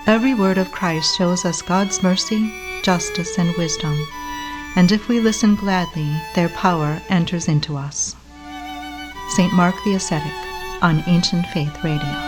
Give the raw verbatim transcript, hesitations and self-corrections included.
Every word of Christ shows us God's mercy, justice, and wisdom, and if we listen gladly, their power enters into us. Saint Mark the Ascetic on Ancient Faith Radio.